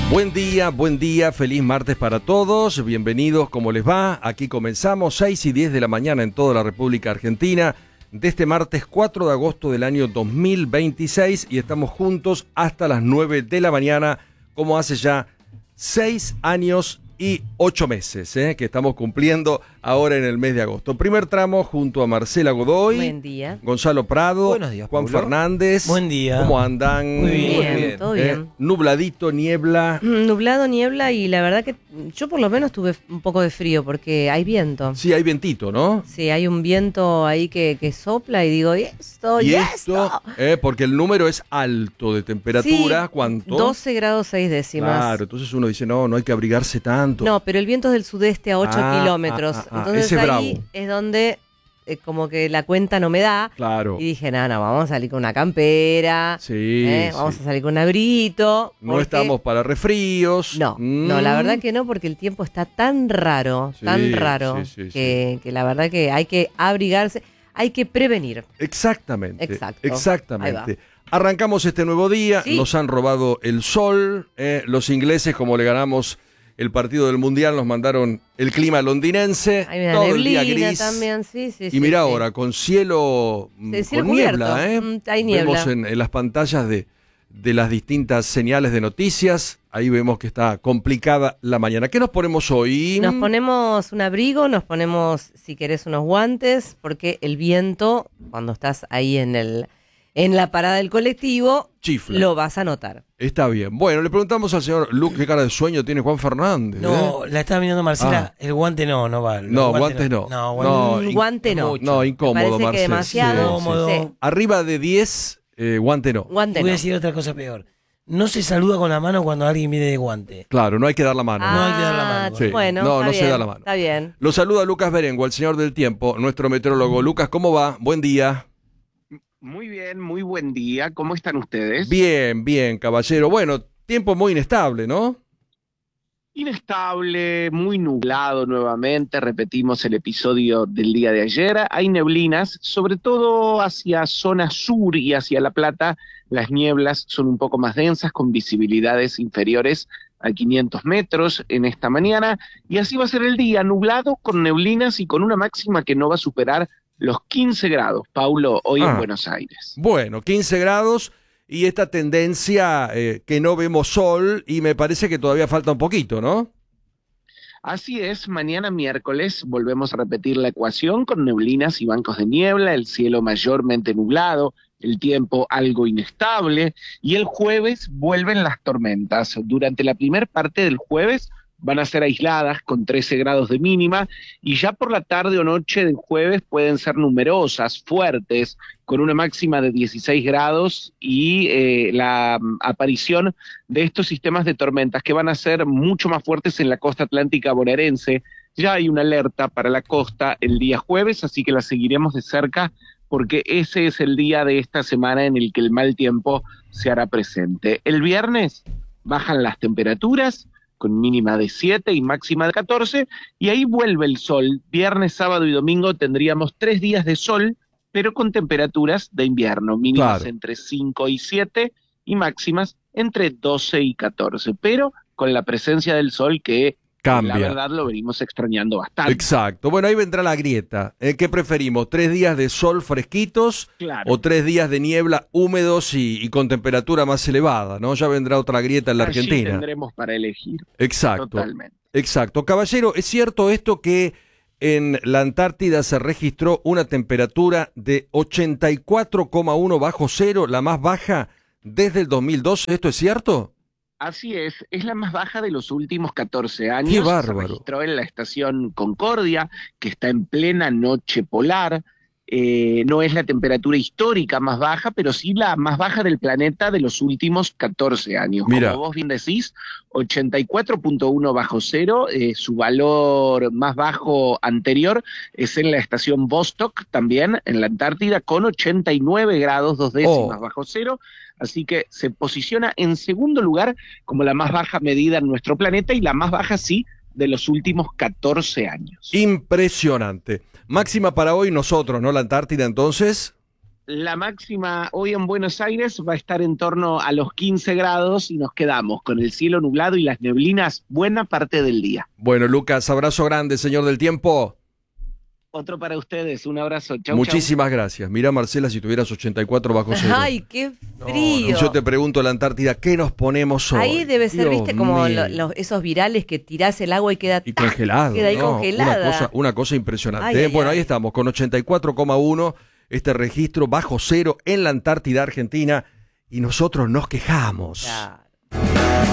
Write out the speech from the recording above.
Buen día, feliz martes para todos, bienvenidos, ¿cómo les va? Aquí comenzamos 6 y 10 de la mañana en toda la República Argentina, de este martes 4 de agosto del año 2026 y estamos juntos hasta las 9 de la mañana, como hace ya 6 años y 8 meses, que estamos cumpliendo ahora en el mes de agosto. Primer tramo junto a Marcela Godoy. Buen día. Gonzalo Prado. Buenos días, Juan Pablo. Fernández. Buen día. ¿Cómo andan? Muy bien, Muy bien, todo bien. Nubladito, niebla. Nublado, niebla y la verdad que yo por lo menos tuve un poco de frío porque hay viento. Sí, hay vientito, ¿no? Sí, hay un viento ahí que sopla y digo, ¿y esto? ¿Y esto? Porque el número es alto de temperatura. Sí, ¿Cuánto? 12 grados 6 décimas. Claro, entonces uno dice, no hay que abrigarse tanto. No, pero el viento es del sudeste a 8 kilómetros. Entonces ese ahí bravo. es donde como que la cuenta no me da. Claro. Y dije, no, vamos a salir con una campera. Sí, Vamos a salir con un abriguito. No porque- estamos para resfríos. No, la verdad que no, porque el tiempo está tan raro, Sí, sí, que la verdad que hay que abrigarse, hay que prevenir. Exactamente. Exacto. Exactamente. Ahí Arrancamos este nuevo día, Sí. nos han robado el sol, los ingleses, como le ganamos el partido del Mundial, nos mandaron el clima londinense, Hay una todo el neblina día gris. también, sí. Y mira ahora, con cielo, Sí, cielo con niebla, cubierto. Hay niebla. Vemos en las pantallas de las distintas señales de noticias, ahí vemos que está complicada la mañana. ¿Qué nos ponemos hoy? Nos ponemos un abrigo, nos ponemos, si querés, unos guantes, porque el viento, cuando estás ahí en la parada del colectivo, Chifla. lo vas a notar. Está bien. Bueno, le preguntamos al señor Luke qué cara de sueño tiene Juan Fernández. No, la estaba mirando Marcela. El guante no va. No, guantes no. No, Un guante no. No, incómodo, Me parece Marcelo. que demasiado. Sí, Cómodo. Sí. Arriba de 10, guante no. Guante Voy a no. decir otra cosa peor. No se saluda con la mano cuando alguien viene de guante. Claro, no hay que dar la mano. No hay que dar la mano. Sí. Bueno, No, está no se bien, da la mano. Está bien. Lo saluda Lucas Berengo, el señor del tiempo, nuestro meteorólogo. Lucas, ¿cómo va? Buen día. Muy bien, muy buen día. ¿Cómo están ustedes? Bien, caballero. Bueno, tiempo muy inestable, ¿no? Inestable, muy nublado nuevamente. Repetimos el episodio del día de ayer. Hay neblinas, sobre todo hacia zona sur y hacia La Plata. Las nieblas son un poco más densas, con visibilidades inferiores a 500 metros en esta mañana. Y así va a ser el día, nublado, con neblinas y con una máxima que no va a superar los 15 grados, Paulo, hoy en Buenos Aires. Bueno, 15 grados y esta tendencia que no vemos sol y me parece que todavía falta un poquito, ¿no? Así es, mañana miércoles volvemos a repetir la ecuación con neblinas y bancos de niebla, el cielo mayormente nublado, el tiempo algo inestable y el jueves vuelven las tormentas. Durante la primera parte del jueves van a ser aisladas con 13 grados de mínima y ya por la tarde o noche del jueves pueden ser numerosas, fuertes, con una máxima de 16 grados y la aparición de estos sistemas de tormentas que van a ser mucho más fuertes en la costa atlántica bonaerense. Ya hay una alerta para la costa el día jueves, así que la seguiremos de cerca porque ese es el día de esta semana en el que el mal tiempo se hará presente. El viernes bajan las temperaturas, con mínima de 7 y máxima de 14, y ahí vuelve el sol. Viernes, sábado y domingo tendríamos 3 días de sol, pero con temperaturas de invierno, mínimas entre 5 y 7 y máximas entre 12 y 14, pero con la presencia del sol que Cambia. la verdad lo venimos extrañando bastante. Exacto. Bueno, ahí vendrá la grieta. ¿Qué preferimos? ¿3 días de sol fresquitos Claro. o 3 días de niebla húmedos y con temperatura más elevada, ¿no? Ya vendrá otra grieta en la Allí Argentina. tendremos para elegir. Exacto. Totalmente. Exacto. Caballero, ¿es cierto esto que en la Antártida se registró una temperatura de 84,1 bajo cero, la más baja desde el 2012? ¿Esto es cierto? Así es la más baja de los últimos 14 años. ¡Qué bárbaro! Se registró en la estación Concordia, que está en plena noche polar. No es la temperatura histórica más baja, pero sí la más baja del planeta de los últimos 14 años. Mira. Como vos bien decís, 84,1 bajo cero, su valor más bajo anterior es en la estación Vostok, también en la Antártida, con 89 grados 2 décimas bajo cero, así que se posiciona en segundo lugar como la más baja medida en nuestro planeta y la más baja, sí, de los últimos 14 años. Impresionante. Máxima para hoy nosotros, ¿no? La Antártida, entonces. La máxima hoy en Buenos Aires va a estar en torno a los 15 grados y nos quedamos con el cielo nublado y las neblinas buena parte del día. Bueno, Lucas, abrazo grande, señor del tiempo. Otro para ustedes, un abrazo. Chau, Muchísimas gracias. Mirá, Marcela, si tuvieras 84 bajo cero. Ay, qué frío. Yo te pregunto, la Antártida, ¿qué nos ponemos hoy? Ahí debe ser, Dios viste, como mío. esos virales que tirás el agua y queda, Y congelado. queda ahí ¿no? congelada. Una cosa impresionante. Ay, ay, Bueno, ay. ahí estamos, con 84,1, este registro bajo cero en la Antártida Argentina, y nosotros nos quejamos. Claro.